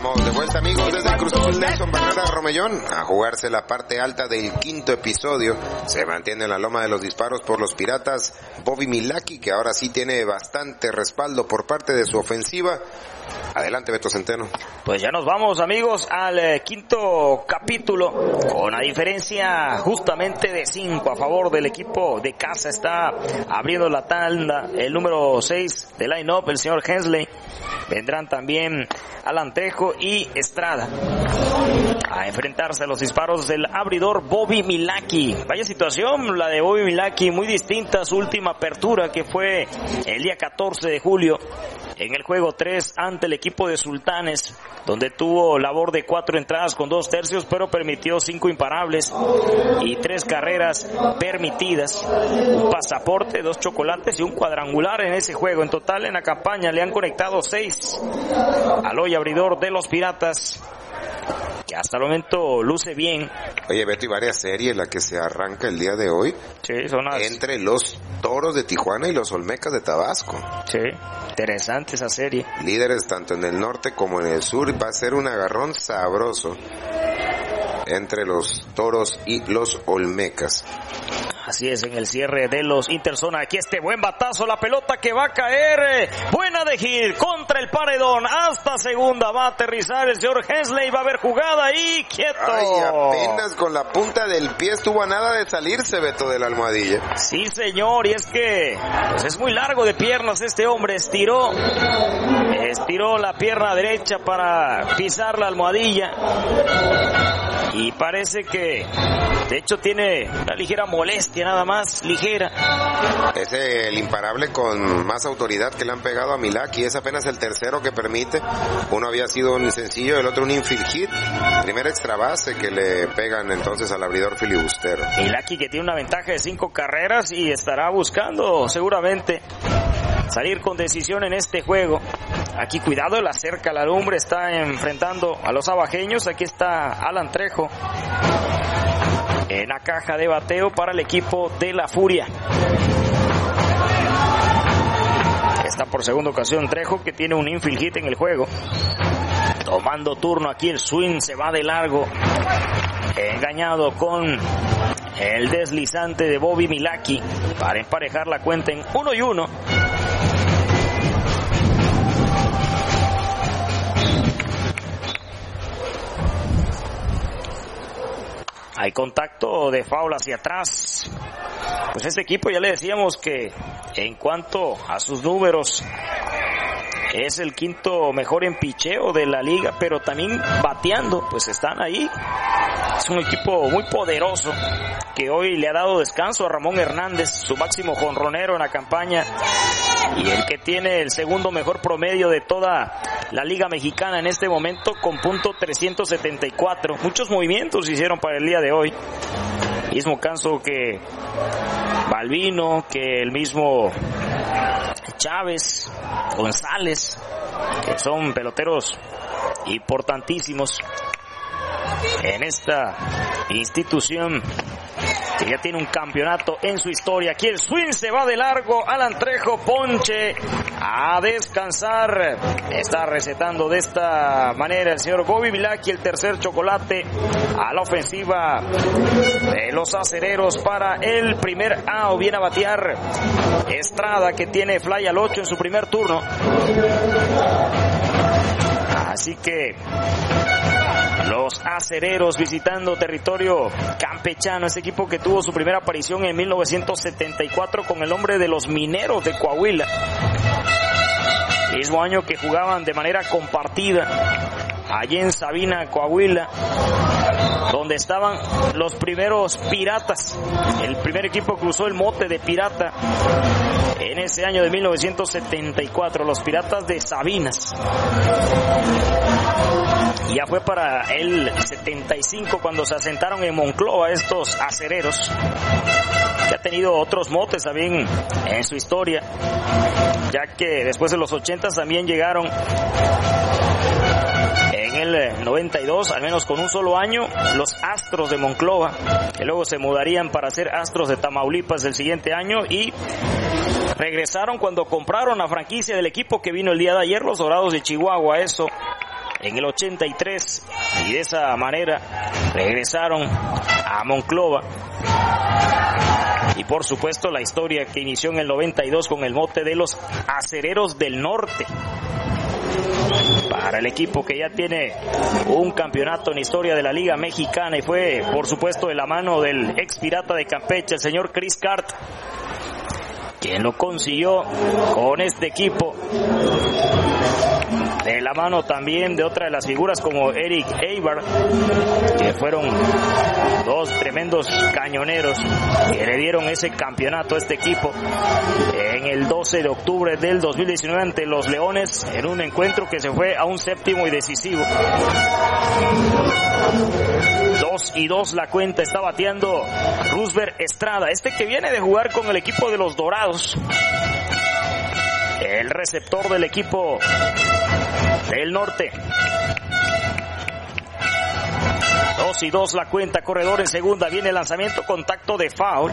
Estamos de vuelta, amigos, desde el Cruz Azul. Nelson Barrera Romellón a jugarse la parte alta del quinto episodio. Se mantiene en la loma de los disparos por los Piratas Bobby Milaki, que ahora sí tiene bastante respaldo por parte de su ofensiva. Adelante, Beto Centeno. Pues ya nos vamos, amigos, al quinto capítulo, con la diferencia justamente de 5 a favor del equipo de casa. Está abriendo la tanda el número 6 de line-up, el señor Hensley. Vendrán también Alan Trejo y Estrada a enfrentarse a los disparos del abridor Bobby Milaki. Vaya situación la de Bobby Milaki, muy distinta a su última apertura, que fue el día 14 de julio en el juego 3 ante el equipo de Sultanes, donde tuvo labor de 4 entradas con 2 tercios, pero permitió 5 imparables y 3 carreras permitidas, un pasaporte, 2 chocolates y un cuadrangular en ese juego. En total, en la campaña le han conectado 6 al hoy abridor de los Piratas, que hasta el momento luce bien. Oye, Beto, y varias series la que se arranca el día de hoy. Sí, son las... entre los Toros de Tijuana y los Olmecas de Tabasco. Sí, interesante esa serie. Líderes tanto en el norte como en el sur. Va a ser un agarrón sabroso entre los Toros y los Olmecas. Así es, en el cierre de los Interzona. Aquí este buen batazo, la pelota que va a caer. Buena de Gil contra el paredón. Hasta segunda va a aterrizar el señor Hensley. Va a haber jugada y quieto. Ay, apenas con la punta del pie estuvo a nada de salirse, Beto, de la almohadilla. Sí, señor, y es que pues es muy largo de piernas este hombre. Estiró la pierna derecha para pisar la almohadilla. Y parece que, de hecho, tiene una ligera molestia, nada más, ligera. Es el imparable con más autoridad que le han pegado a Milaki. Es apenas el tercero que permite. Uno había sido un sencillo, el otro un infield hit. Primera extra base que le pegan entonces al abridor filibustero. Milaki, que tiene una ventaja de 5 carreras y estará buscando seguramente salir con decisión en este juego. Aquí cuidado, la cerca, la lumbre está enfrentando a los abajeños. Aquí está Alan Trejo en la caja de bateo para el equipo de la Furia. Está por segunda ocasión Trejo, que tiene un infield hit en el juego. Tomando turno aquí, el swing se va de largo. Engañado con el deslizante de Bobby Milaki para emparejar la cuenta en 1-1. Hay contacto de foul hacia atrás. Pues este equipo, ya le decíamos que en cuanto a sus números es el quinto mejor en picheo de la liga, pero también bateando, pues están ahí. Es un equipo muy poderoso que hoy le ha dado descanso a Ramón Hernández, su máximo jonronero en la campaña y el que tiene el segundo mejor promedio de toda la liga mexicana en este momento, con .374. Muchos movimientos se hicieron para el día de hoy. Mismo caso que Balbino, que el mismo Chávez, González, que son peloteros importantísimos en esta institución que ya tiene un campeonato en su historia. Aquí el swing se va de largo. Alan Trejo, ponche, a descansar. Está recetando de esta manera el señor Bobby Milaki el tercer chocolate a la ofensiva de los acereros para el primer out. Viene a batear Estrada, que tiene fly al 8 en su primer turno. Así que los acereros visitando territorio campechano, este equipo que tuvo su primera aparición en 1974 con el nombre de los Mineros de Coahuila. Mismo año que jugaban de manera compartida allí en Sabina, Coahuila, donde estaban los primeros Piratas. El primer equipo que usó el mote de pirata en ese año de 1974, los Piratas de Sabinas. Y ya fue para el 75 cuando se asentaron en Monclova estos acereros, que ha tenido otros motes también en su historia, ya que después de los 80 también llegaron en el 92, al menos con un solo año, los Astros de Monclova, que luego se mudarían para ser Astros de Tamaulipas el siguiente año, y regresaron cuando compraron la franquicia del equipo que vino el día de ayer, los Dorados de Chihuahua. Eso en el 83 y de esa manera regresaron a Monclova. Y por supuesto la historia que inició en el 92 con el mote de los Acereros del Norte. Para el equipo que ya tiene un campeonato en historia de la Liga Mexicana y fue por supuesto de la mano del ex pirata de Campeche, el señor Chris Cart, quien lo consiguió con este equipo, de la mano también de otra de las figuras como Eric Eibar, que fueron dos tremendos cañoneros que le dieron ese campeonato a este equipo en el 12 de octubre del 2019 ante los Leones, en un encuentro que se fue a un séptimo y decisivo. 2-2 la cuenta, está bateando Roosevelt Estrada, este que viene de jugar con el equipo de los Dorados, el receptor del equipo del norte. 2-2 la cuenta, corredor en segunda, viene el lanzamiento, contacto de foul,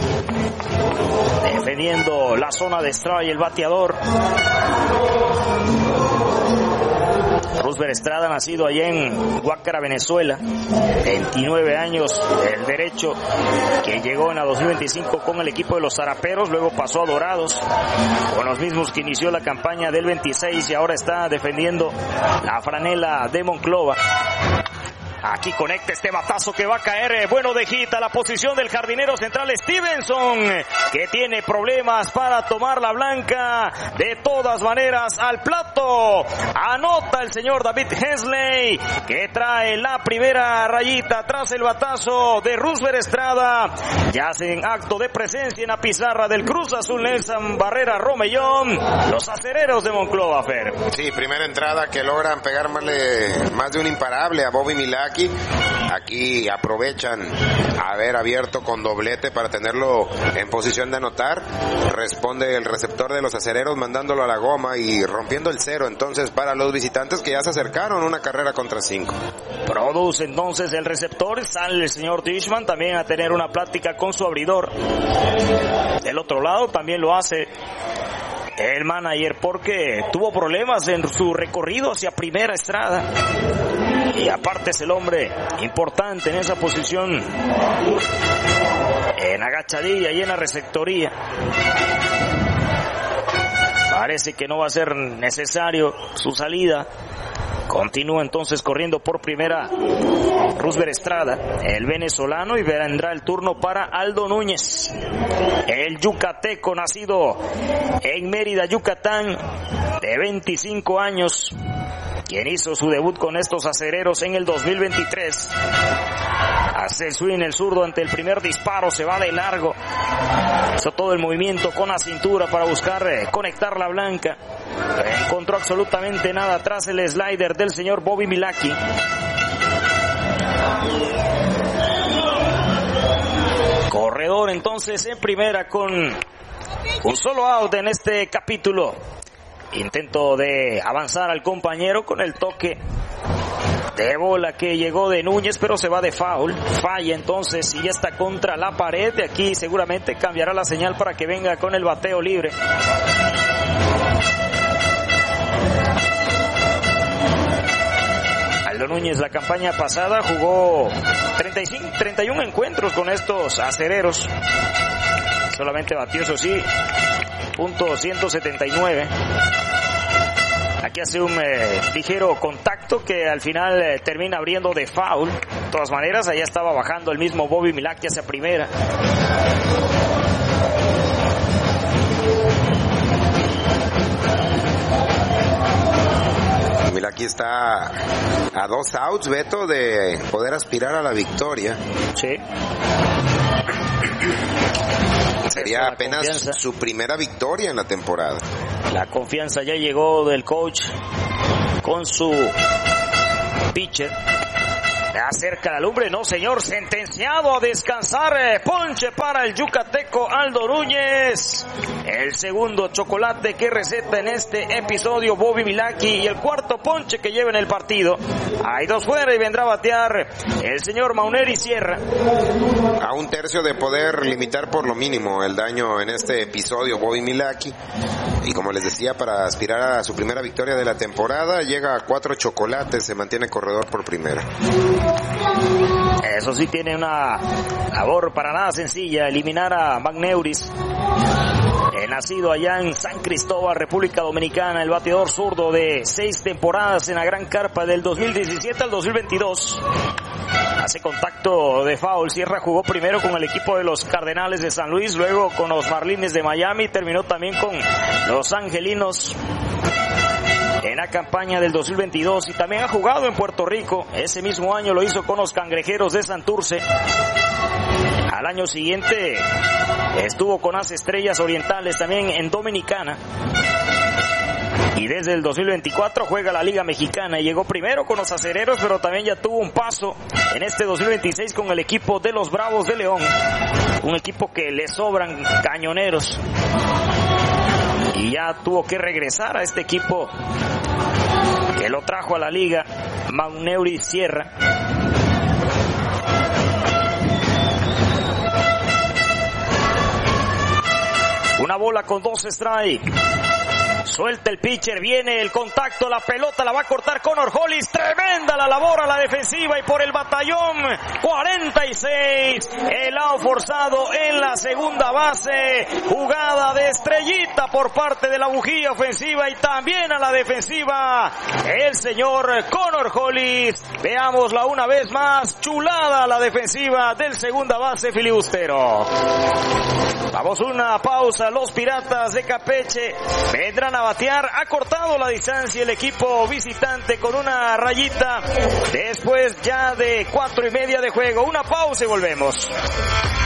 defendiendo la zona de strike el bateador. Roosevelt Estrada, nacido allá en Huácara, Venezuela, 29 años, el derecho, que llegó en la 2025 con el equipo de los Zaraperos, luego pasó a Dorados, con los mismos que inició la campaña del 26 y ahora está defendiendo la franela de Monclova. Aquí conecta este batazo que va a caer, bueno de hit a la posición del jardinero central Stevenson, que tiene problemas para tomar la blanca. De todas maneras, al plato anota el señor David Hensley, que trae la primera rayita tras el batazo de Roosevelt Estrada. Ya hacen acto de presencia en la pizarra del Cruz Azul Nelson Barrera Romellón, los Acereros de Monclova, Fer. Sí, primera entrada que logran pegar más de un imparable a Bobby Milak. Aquí aprovechan haber abierto con doblete para tenerlo en posición de anotar. Responde el receptor de los Acereros mandándolo a la goma y rompiendo el cero entonces para los visitantes, que ya se acercaron, una carrera contra 5. Produce entonces el receptor, sale el señor Dishman también a tener una plática con su abridor. Del otro lado también lo hace el manager, porque tuvo problemas en su recorrido hacia primera Estrada. Y aparte es el hombre importante en esa posición, en agachadilla y en la receptoría. Parece que no va a ser necesario su salida. Continúa entonces corriendo por primera Roosevelt Estrada, el venezolano, y vendrá el turno para Aldo Núñez, el yucateco nacido en Mérida, Yucatán, de 25 años, quien hizo su debut con estos Acereros en el 2023. Hace el swing el zurdo ante el primer disparo, se va de largo. Hizo todo el movimiento con la cintura para buscar conectar la blanca. Encontró absolutamente nada tras el slider del señor Bobby Milak. Corredor entonces en primera con un solo out en este capítulo. Intento de avanzar al compañero con el toque de bola que llegó de Núñez, pero se va de foul. Falla entonces y ya está contra la pared. De aquí seguramente cambiará la señal para que venga con el bateo libre. Aldo Núñez la campaña pasada jugó 31 encuentros con estos Acereros. Solamente batió, eso sí, .179. Aquí hace un ligero contacto que al final termina abriendo de foul. De todas maneras, allá estaba bajando el mismo Bobby Milak hacia primera. Milak está a 2 outs, Beto, de poder aspirar a la victoria. Sí. Sería apenas su primera victoria en la temporada. La confianza ya llegó del coach con su pitcher. Acerca la lumbre, no señor, sentenciado a descansar. Ponche para el yucateco Aldo Núñez. El segundo chocolate que receta en este episodio Bobby Milwaukee y el cuarto ponche que lleva en el partido. Hay 2 fuera y vendrá a batear el señor Mauneri Sierra. A 1/3 de poder limitar por lo mínimo el daño en este episodio Bobby Milwaukee. Y como les decía, para aspirar a su primera victoria de la temporada, llega a 4 chocolates, se mantiene corredor por primera. Eso sí, tiene una labor para nada sencilla, eliminar a Magneuris. Nacido allá en San Cristóbal, República Dominicana, el bateador zurdo de 6 temporadas en la Gran Carpa del 2017 al 2022. Hace contacto de foul. Sierra jugó primero con el equipo de los Cardenales de San Luis, luego con los Marlins de Miami, terminó también con los Angelinos en la campaña del 2022 y también ha jugado en Puerto Rico. Ese mismo año lo hizo con los Cangrejeros de Santurce. Al año siguiente estuvo con las Estrellas Orientales también en Dominicana. Y desde el 2024 juega la Liga Mexicana y llegó primero con los Acereros, pero también ya tuvo un paso en este 2026 con el equipo de los Bravos de León. Un equipo que le sobran cañoneros. Y ya tuvo que regresar a este equipo que lo trajo a la liga, Mauneri Sierra. Una bola con 2 strikes. Suelta el pitcher, viene el contacto, la pelota la va a cortar Connor Hollis. Tremenda la labor a la defensiva y por el batallón 46. El out forzado en la segunda base. Jugada de estrellita por parte de la bujía ofensiva y también a la defensiva. El señor Connor Hollis. Veámosla una vez más. Chulada la defensiva del segunda base filibustero. Vamos una pausa. Los Piratas de Campeche vendrán a batear. Ha cortado la distancia el equipo visitante con una rayita después ya de 4:30 de juego. Una pausa y volvemos.